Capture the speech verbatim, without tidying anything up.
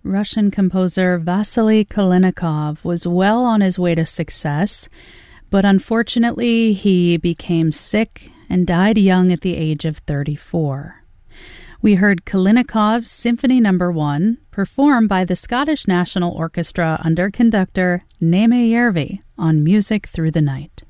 Russian composer Vasily Kalinikov was well on his way to success, but unfortunately he became sick and died young at the age of thirty-four. We heard Kalinikov's Symphony Number One, performed by the Scottish National Orchestra under conductor Naime Järvi on Music Through the Night.